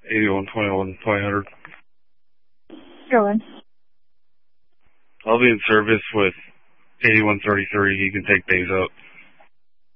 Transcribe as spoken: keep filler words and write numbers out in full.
eighty-one twenty-one twenty hundred. Go in. I'll be in service with eighty-one thirty-three. He can take days out.